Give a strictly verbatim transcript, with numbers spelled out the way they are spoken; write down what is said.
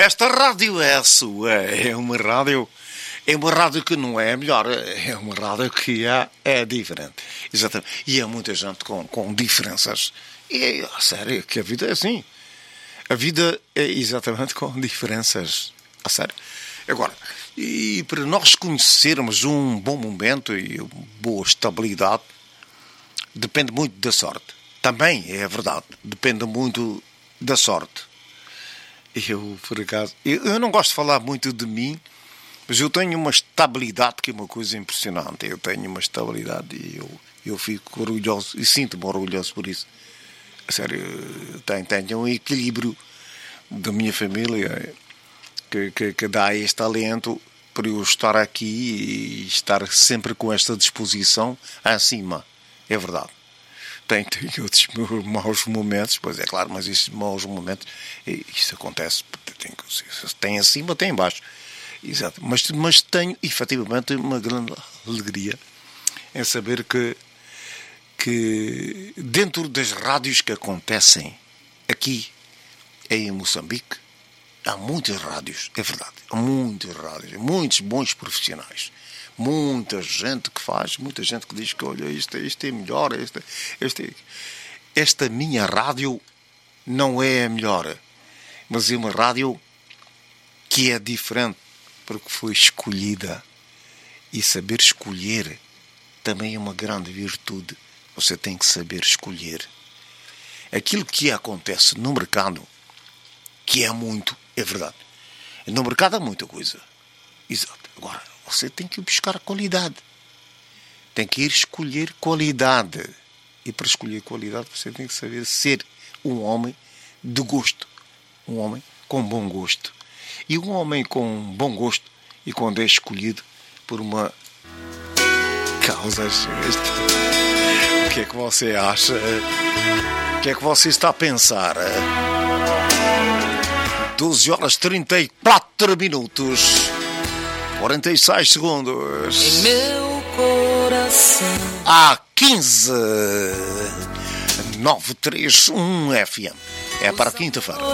esta rádio é a sua. É uma rádio, é uma rádio que não é a melhor. É uma rádio que é, é diferente. Exatamente. E há muita gente com, com diferenças. E, a sério, que a vida é assim. A vida é exatamente com diferenças. A sério. Agora, e para nós conhecermos um bom momento e uma boa estabilidade, depende muito da sorte. Também é verdade. Depende muito da sorte. Eu, por acaso, eu, eu não gosto de falar muito de mim, mas eu tenho uma estabilidade que é uma coisa impressionante. Eu tenho uma estabilidade e eu, eu fico orgulhoso e sinto-me orgulhoso por isso. A sério, tenho, tenho um equilíbrio da minha família que, que, que dá este alento para eu estar aqui e estar sempre com esta disposição acima. É verdade. Tem, tem outros maus momentos, pois é claro, mas esses maus momentos, isso acontece, tem, tem acima, tem embaixo. Exato. Mas, mas tenho, efetivamente, uma grande alegria em saber que, que dentro das rádios que acontecem aqui em Moçambique, há muitas rádios, é verdade, há muitas rádios, muitos bons profissionais. Muita gente que faz, muita gente que diz que, olha, isto, isto é melhor, esta, esta, esta minha rádio não é a melhor, mas é uma rádio que é diferente, porque foi escolhida. E saber escolher também é uma grande virtude. Você tem que saber escolher. Aquilo que acontece no mercado, que é muito, é verdade. No mercado há muita coisa. Exato. Agora, você tem que buscar qualidade. Tem que ir escolher qualidade. E para escolher qualidade você tem que saber ser um homem de gosto. Um homem com bom gosto. E um homem com bom gosto, e quando é escolhido por uma causa justa, o que é que você acha? O que é que você está a pensar? doze horas e trinta e quatro minutos. quarenta e seis segundos. Em meu coração. A quinze. nove três um F M. É para quinta-feira.